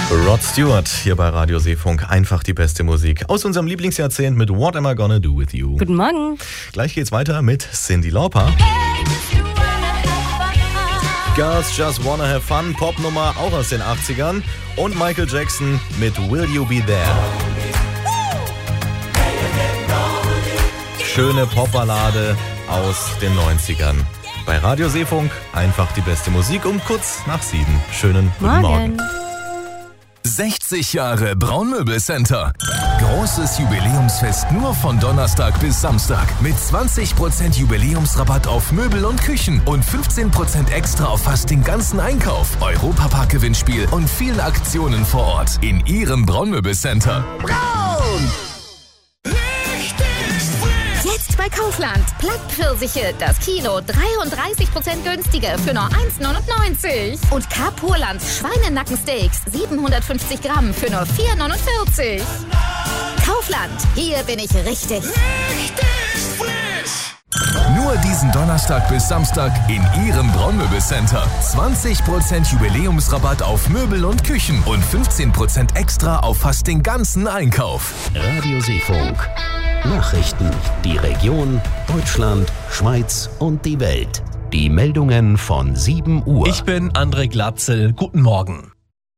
Rod Stewart hier bei Radio Seefunk. Einfach die beste Musik aus unserem Lieblingsjahrzehnt mit What Am I Gonna Do With You. Guten Morgen. Gleich geht's weiter mit Cyndi Lauper. Girls Just Wanna Have Fun, Popnummer auch aus den 80ern. Und Michael Jackson mit Will You Be There. Schöne Popballade aus den 90ern. Bei Radio Seefunk einfach die beste Musik um kurz nach 7. Schönen guten Morgen. 60 Jahre Braunmöbelcenter. Großes Jubiläumsfest nur von Donnerstag bis Samstag. Mit 20% Jubiläumsrabatt auf Möbel und Küchen und 15% extra auf fast den ganzen Einkauf. Europapark-Gewinnspiel und vielen Aktionen vor Ort. In Ihrem Braunmöbelcenter. Braun! Jetzt bei Kaufland. Plattpfirsiche, das Kilo 33% günstiger für nur 1,99. Und Carpurland Schweinenackensteaks 750 Gramm für nur 4,49. Kaufland, hier bin ich richtig frisch. Nur diesen Donnerstag bis Samstag in Ihrem Braunmöbelcenter. 20% Jubiläumsrabatt auf Möbel und Küchen und 15% extra auf fast den ganzen Einkauf. Radio Seefunk. Nachrichten, die Region, Deutschland, Schweiz und die Welt. Die Meldungen von 7 Uhr. Ich bin André Glatzel. Guten Morgen.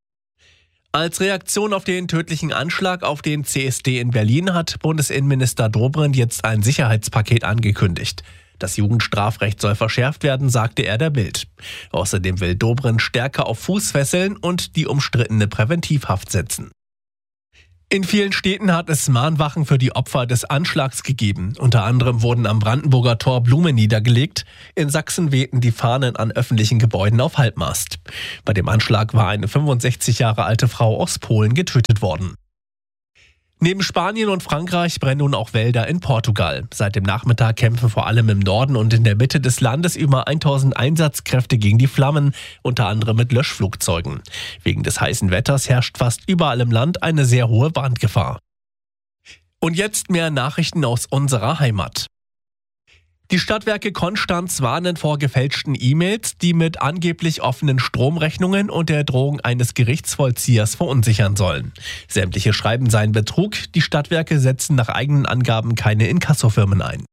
Als Reaktion auf den tödlichen Anschlag auf den CSD in Berlin hat Bundesinnenminister Dobrindt jetzt ein Sicherheitspaket angekündigt. Das Jugendstrafrecht soll verschärft werden, sagte er der Bild. Außerdem will Dobrindt stärker auf Fußfesseln und die umstrittene Präventivhaft setzen. In vielen Städten hat es Mahnwachen für die Opfer des Anschlags gegeben. Unter anderem wurden am Brandenburger Tor Blumen niedergelegt. In Sachsen wehten die Fahnen an öffentlichen Gebäuden auf Halbmast. Bei dem Anschlag war eine 65 Jahre alte Frau aus Polen getötet worden. Neben Spanien und Frankreich brennen nun auch Wälder in Portugal. Seit dem Nachmittag kämpfen vor allem im Norden und in der Mitte des Landes über 1000 Einsatzkräfte gegen die Flammen, unter anderem mit Löschflugzeugen. Wegen des heißen Wetters herrscht fast überall im Land eine sehr hohe Brandgefahr. Und jetzt mehr Nachrichten aus unserer Heimat. Die Stadtwerke Konstanz warnen vor gefälschten E-Mails, die mit angeblich offenen Stromrechnungen und der Drohung eines Gerichtsvollziehers verunsichern sollen. Sämtliche Schreiben seien Betrug, die Stadtwerke setzen nach eigenen Angaben keine Inkassofirmen ein.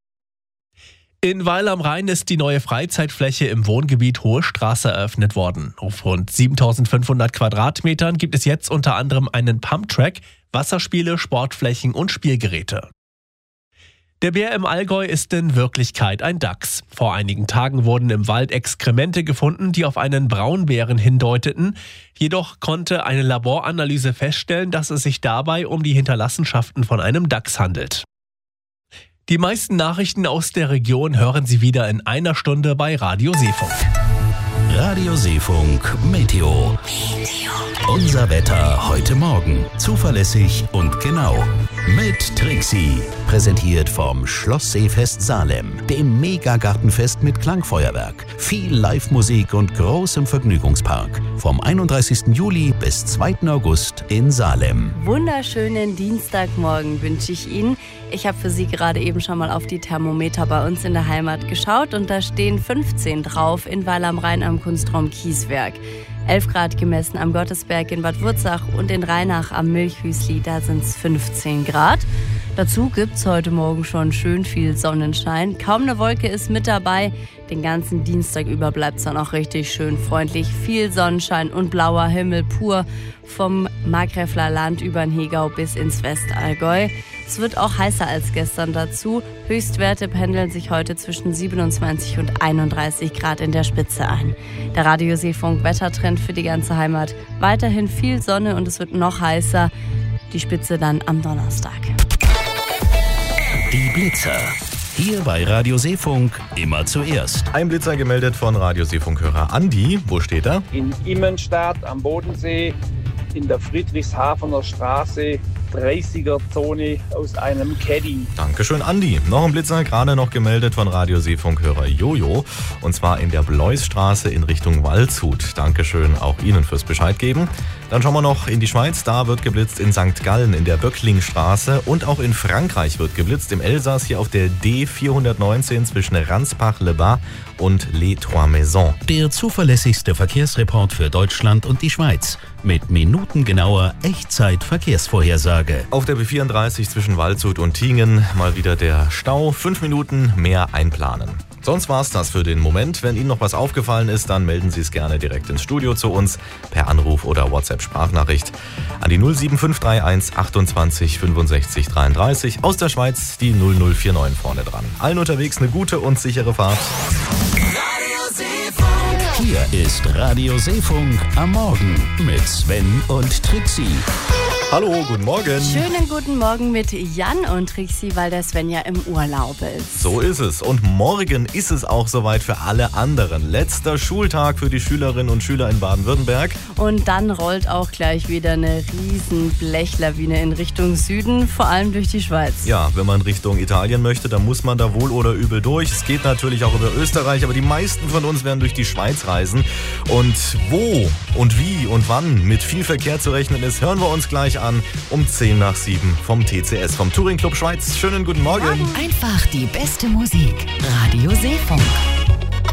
In Weil am Rhein ist die neue Freizeitfläche im Wohngebiet Hohe Straße eröffnet worden. Auf rund 7500 Quadratmetern gibt es jetzt unter anderem einen Pumptrack, Wasserspiele, Sportflächen und Spielgeräte. Der Bär im Allgäu ist in Wirklichkeit ein Dachs. Vor einigen Tagen wurden im Wald Exkremente gefunden, die auf einen Braunbären hindeuteten. Jedoch konnte eine Laboranalyse feststellen, dass es sich dabei um die Hinterlassenschaften von einem Dachs handelt. Die meisten Nachrichten aus der Region hören Sie wieder in einer Stunde bei Radio Seefunk. Radio Seefunk Meteo. Unser Wetter heute Morgen. Zuverlässig und genau. Mit Trixie. Präsentiert vom Schloss Seefest Salem. Dem Megagartenfest mit Klangfeuerwerk. Viel Live-Musik und großem Vergnügungspark. Vom 31. Juli bis 2. August in Salem. Wunderschönen Dienstagmorgen wünsche ich Ihnen. Ich habe für Sie gerade eben schon mal auf die Thermometer bei uns in der Heimat geschaut und da stehen 15 drauf in Weil am Rhein am Kunstraum Kieswerk. 11 Grad gemessen am Gottesberg in Bad Wurzach und in Rheinach am Milchhüsli, da sind es 15 Grad. Dazu gibt es heute Morgen schon schön viel Sonnenschein. Kaum eine Wolke ist mit dabei. Den ganzen Dienstag über bleibt es dann auch richtig schön freundlich. Viel Sonnenschein und blauer Himmel pur vom Markgräfler Land über den Hegau bis ins Westallgäu. Es wird auch heißer als gestern dazu. Höchstwerte pendeln sich heute zwischen 27 und 31 Grad in der Spitze ein. Der Radio Seefunk Wettertrend für die ganze Heimat. Weiterhin viel Sonne und es wird noch heißer. Die Spitze dann am Donnerstag. Die Blitzer. Hier bei Radio Seefunk immer zuerst. Ein Blitzer gemeldet von Radio Seefunk-Hörer Andi. Wo steht er? In Immenstadt am Bodensee, in der Friedrichshafener Straße, 30er-Zone aus einem Caddy. Dankeschön, Andi. Noch ein Blitzer, gerade noch gemeldet von Radio Seefunk-Hörer Jojo. Und zwar in der Bloisstraße in Richtung Waldshut. Dankeschön auch Ihnen fürs Bescheid geben. Dann schauen wir noch in die Schweiz. Da wird geblitzt in St. Gallen in der Böcklingstraße. Und auch in Frankreich wird geblitzt. Im Elsass hier auf der D419 zwischen Ranspach-le-Bas und Les Trois Maisons. Der zuverlässigste Verkehrsreport für Deutschland und die Schweiz. Mit minutengenauer Echtzeit-Verkehrsvorhersage. Auf der B34 zwischen Waldshut und Tiengen mal wieder der Stau. 5 Minuten mehr einplanen. Sonst war's das für den Moment. Wenn Ihnen noch was aufgefallen ist, dann melden Sie es gerne direkt ins Studio zu uns per Anruf oder WhatsApp-Sprachnachricht an die 07531 28 65 33. Aus der Schweiz die 0049 vorne dran. Allen unterwegs eine gute und sichere Fahrt. Hier ist Radio Seefunk am Morgen mit Sven und Trixie. Hallo, guten Morgen. Schönen guten Morgen mit Jan und Trixie, weil der Sven ja im Urlaub ist. So ist es. Und morgen ist es auch soweit für alle anderen. Letzter Schultag für die Schülerinnen und Schüler in Baden-Württemberg. Und dann rollt auch gleich wieder eine riesen Blechlawine in Richtung Süden, vor allem durch die Schweiz. Ja, wenn man Richtung Italien möchte, dann muss man da wohl oder übel durch. Es geht natürlich auch über Österreich, aber die meisten von uns werden durch die Schweiz reisen. Und wo und wie und wann mit viel Verkehr zu rechnen ist, hören wir uns gleich an um 6:10 vom TCS, vom Touring Club Schweiz. Schönen guten Morgen. Einfach die beste Musik. Radio Seefunk.